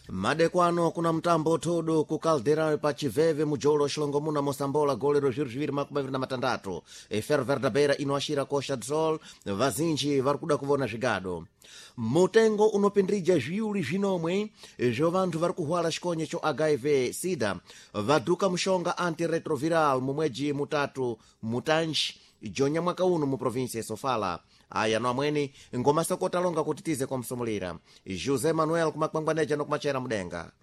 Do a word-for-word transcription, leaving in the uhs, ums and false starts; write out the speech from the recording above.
madekwano kuna mtambo todo ku Caldera pa Chiveve mujolo xilongo muna mosambola golero zviru ziviri makumi maviri na matandatu efero verdadeira inoashira kosha dzol vazinji vari kuda kuvona zvigado mutengo unopindrija zviuli zvinomwe zvo vanthu vari kuhwala xikonye cho H I V sida vaduka mushonga antiretroviral mumweji mutatu mutanji jonya mwaka uno mu provinsia ya Sofala aya no amweni ngoma sokota longa kuti tize kwa msomulira José Manuel kumakwangwaneja no kumachera mudenga